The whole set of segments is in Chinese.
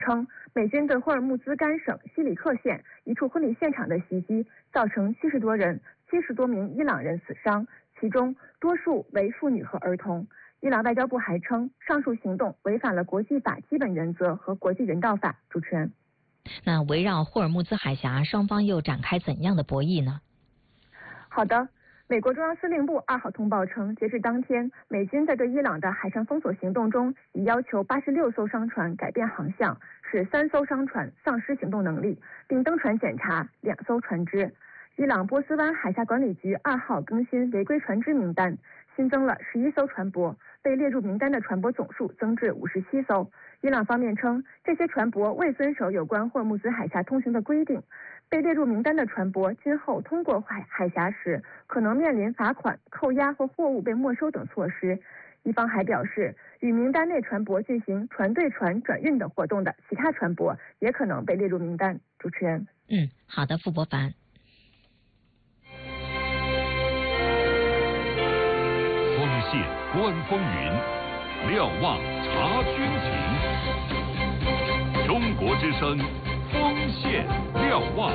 称，美军对霍尔木兹干省西里克县一处婚礼现场的袭击，造成70多人、70多名伊朗人死伤，其中多数为妇女和儿童。伊朗外交部还称，上述行动违反了国际法基本原则和国际人道法。主持人， 那围绕霍尔木兹海峡，双方又展开怎样的博弈呢？ 好的。美国中央司令部2号通报称，截至当天，美军在对伊朗的海上封锁行动中，已要求86艘商船改变航向，使3艘商船丧失行动能力，并登船检查2艘船只。伊朗波斯湾海峡管理局2号更新违规船只名单，新增了11艘船舶，被列入名单的船舶总数增至57艘。伊朗方面称，这些船舶未遵守有关霍尔木兹海峡通行的规定。被列入名单的船舶今后通过海峡时，可能面临罚款、扣押或货物被没收等措施。一方还表示，与名单内船舶进行船对船转运等活动的其他船舶也可能被列入名单。主持人， 好的，傅伯凡。 锋线观风云，瞭望察军情。中国之声，锋线瞭望。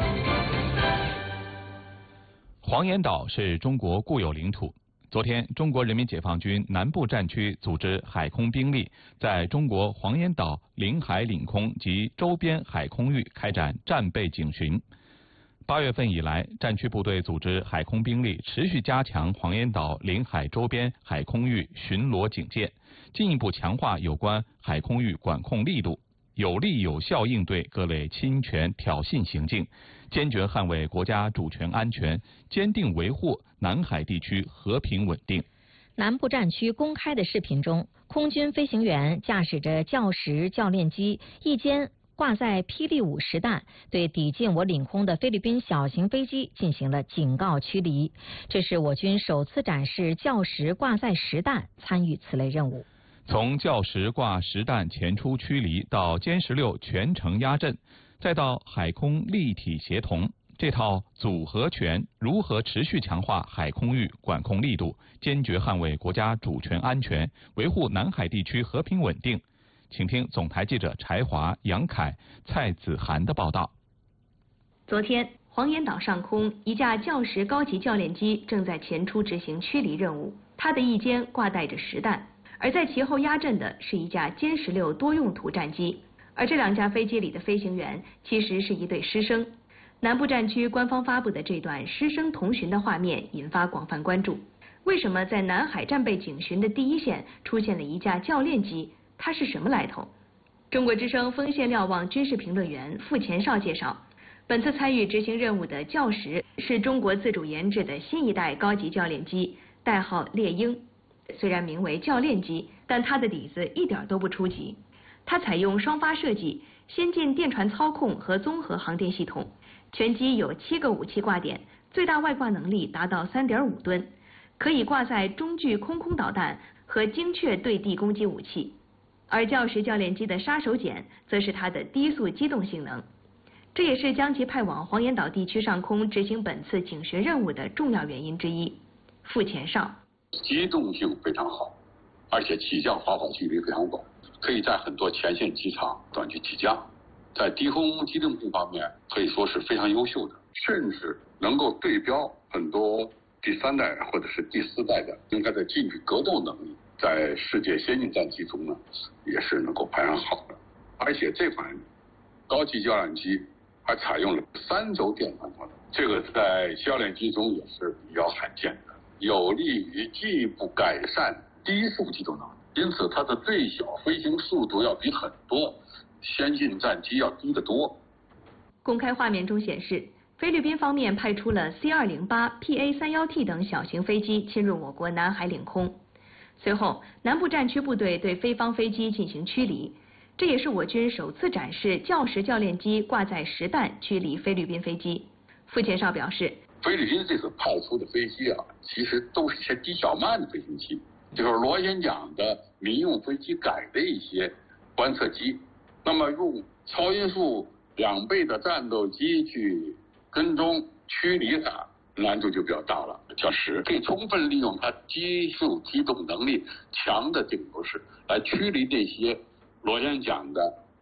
黄岩岛是中国固有领土。昨天，中国人民解放军南部战区组织海空兵力在中国黄岩岛领海领空及周边海空域开展战备警巡。8月份以来，战区部队组织海空兵力持续加强黄岩岛领海周边海空域巡逻警戒，进一步强化有关海空域管控力度，有力有效应对各类侵权挑衅行径，坚决捍卫国家主权安全，坚定维护南海地区和平稳定。 南部战区公开的视频中，空军飞行员驾驶着教10教练机，一肩挂载霹雳5实弹，对抵近我领空的菲律宾小型飞机进行了警告驱离。这是我军首次展示教10挂载实弹参与此类任务。 从教10挂实弹前出驱离到歼16全程压阵，再到海空立体协同，这套组合拳如何持续强化海空域管控力度，坚决捍卫国家主权安全，维护南海地区和平稳定？请听总台记者柴华、杨凯、蔡子涵的报道。 昨天，黄岩岛上空一架教10高级教练机正在前出执行驱离任务，它的一肩挂带着实弹，而在其后压阵的是一架歼16多用途战机，而这2架飞机里的飞行员其实是一对师生。南部战区官方发布的这段师生同巡的画面引发广泛关注。为什么在南海战备警巡的第一线出现了一架教练机？它是什么来头？中国之声锋线瞭望军事评论员傅前绍介绍，本次参与执行任务的教10是中国自主研制的新一代高级教练机，代号猎鹰。虽然名为教练机，但它的底子一点都不初级。它采用双发设计、先进电传操控和综合航电系统，全机有7个武器挂点，最大外挂能力达到3.5吨，可以挂载中距空空导弹和精确对地攻击武器。而教10教练机的杀手锏则是它的低速机动性能，这也是将其派往黄岩岛地区上空执行本次警巡任务的重要原因之一。傅前绍， 机动性非常好，而且起降滑跑距离非常广，可以在很多前线机场短距起降，在低空机动性方面可以说是非常优秀的，甚至能够对标很多第3代或者是第4代的应该的近距格斗能力，在世界先进战机中呢也是能够排上好的。而且这款高级教练机还采用了3轴电传导弹，这个在教练机中也是比较罕见的，有利于进一步改善低速机动能力，因此它的最小飞行速度要比很多先进战机要低得多。 公开画面中显示，菲律宾方面派出了 C-208、PA-31T 等小型飞机侵入我国南海领空。随后，南部战区部队对菲方飞机进行驱离，这也是我军首次展示教10教练机挂载实弹驱离菲律宾飞机。傅前绍表示， 菲律宾这次派出的飞机啊，其实都是一些低小慢的飞行器，就是螺旋桨的民用飞机改的一些观测机，那么用超音速2倍的战斗机去跟踪驱离它，难度就比较大了。教10可以充分利用它低速机动能力强的这个优势，来驱离这些螺旋桨的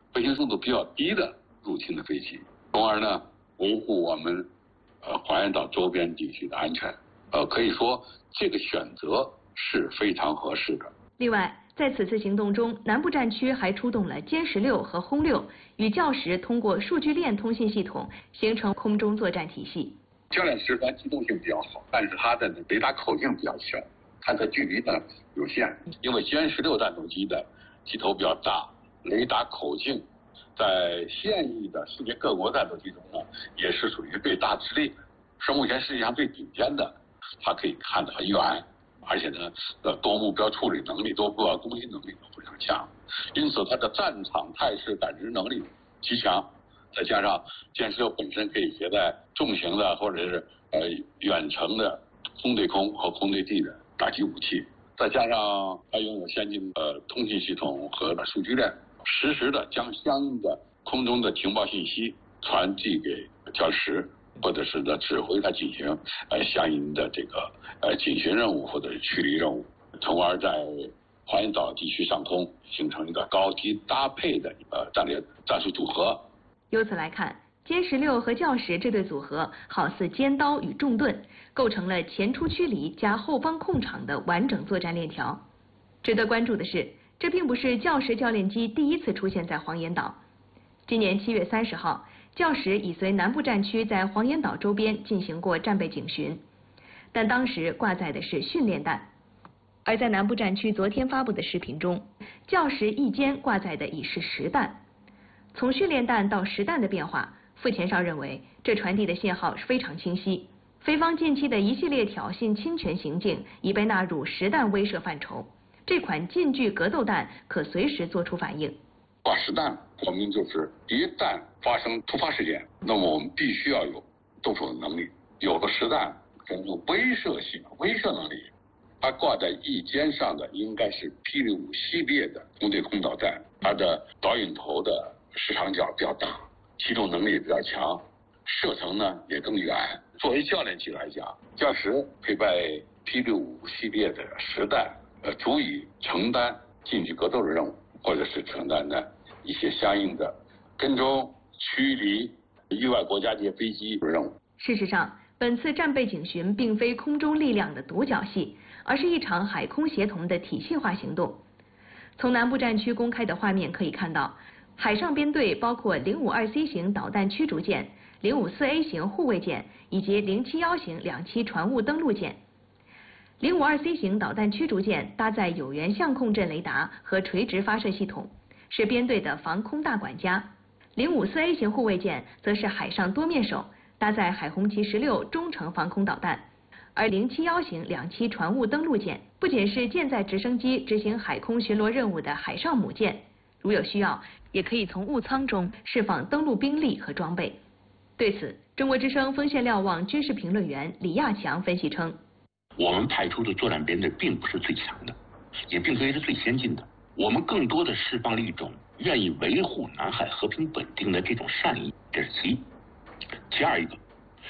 飞行速度比较低的入侵的飞机，从而呢维护我们黄岩岛周边地区的安全。可以说这个选择是非常合适的。 另外，在此次行动中，南部战区还出动了歼16和轰6，与教实通过数据链通信系统形成空中作战体系。 教练实它机动性比较好，但是它的雷达口径比较小，它的距离呢有限。因为歼16战斗机的机头比较大，雷达口径在现役的世界各国战斗机中呢，也是属于最大之列，是目前世界上最顶尖的。它可以看得很远，而且呢，多目标处理能力、多目标攻击能力都非常强，因此它的战场态势感知能力极强。再加上歼16本身可以携带重型的或者是远程的空对空和空对地的打击武器，再加上它拥有先进的通信系统和数据链，实时的将相应的空中的情报信息传递给教实，或者是指挥它进行相应的这个警巡任务或者是驱离任务，从而在黄岩岛地区上空形成一个高低搭配的战略战术组合。 由此来看，歼16和教实这对组合好似尖刀与重盾，构成了前出驱离加后方控场的完整作战链条。值得关注的是，这并不是教实教练机第一次出现在黄岩岛。今年7月30号，教实已随南部战区在黄岩岛周边进行过战备警巡，但当时挂载的是训练弹。而在南部战区昨天发布的视频中，教实翼尖挂载的已是实弹。从训练弹到实弹的变化，傅前哨认为这传递的信号是非常清晰。菲方近期的一系列挑衅侵权行径已被纳入实弹威慑范畴，这款近距格斗弹可随时做出反应。 挂实弹说明就是一旦发生突发事件，那么我们必须要有动手的能力。有了实弹，这种威慑性、威慑能力。它挂在翼尖上的应该是霹雳5系列的空对空导弹，它的导引头的视场角比较大，机动能力也比较强，射程呢也更远。作为教练机来讲，教实配备霹雳5系列的实弹，足以承担近距格斗的任务，或者是承担的一些相应的跟踪、驱离域外国家这些飞机的任务。 事实上，本次战备警巡并非空中力量的独角戏，而是一场海空协同的体系化行动。从南部战区公开的画面可以看到，海上编队包括052C 型导弹驱逐舰、054A 型护卫舰以及071型两栖船坞登陆舰。052C 型导弹驱逐舰搭载有源相控阵雷达和垂直发射系统，是编队的防空大管家。054A 型护卫舰则是海上多面手，搭载海红旗16中程防空导弹。而071型两栖船坞登陆舰不仅是舰载直升机执行海空巡逻任务的海上母舰，如有需要，也可以从雾舱中释放登陆兵力和装备。对此，中国之声锋线瞭望军事评论员李亚强分析称， 我们派出的作战编队并不是最强的，也并非是最先进的，我们更多的释放了一种愿意维护南海和平稳定的这种善意，这是其一。其二一个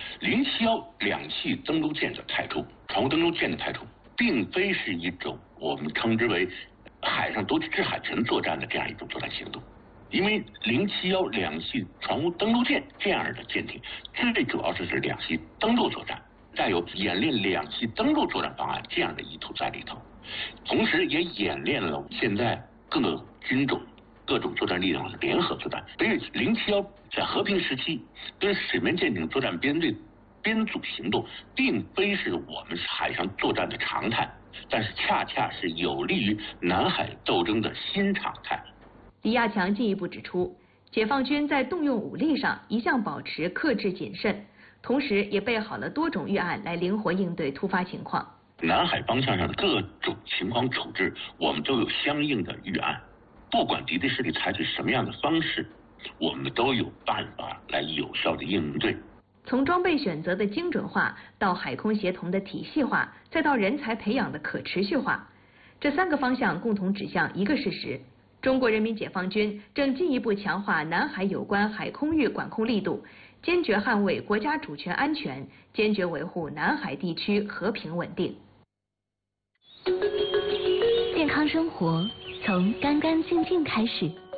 ，071两栖登陆舰的派出，船坞登陆舰的派出，并非是一种我们称之为海上夺取制海权作战的这样一种作战行动，因为071两栖船坞登陆舰这样的舰艇，最主要是两栖登陆作战，带有演练两栖登陆作战方案这样的意图在里头，同时也演练了现在各个军种各种作战力量的联合作战。所以071在和平时期跟水面舰艇作战编队编组行动，并非是我们海上作战的常态，但是恰恰是有利于南海斗争的新常态。 李亚强进一步指出，解放军在动用武力上一向保持克制谨慎，同时也备好了多种预案来灵活应对突发情况。 南海方向上的各种情况处置，我们都有相应的预案，不管敌对势力采取什么样的方式，我们都有办法来有效的应对。 从装备选择的精准化到海空协同的体系化，再到人才培养的可持续化，这3个方向共同指向一个事实：中国人民解放军正进一步强化南海有关海空域管控力度，坚决捍卫国家主权安全，坚决维护南海地区和平稳定。 健康生活从干干净净开始。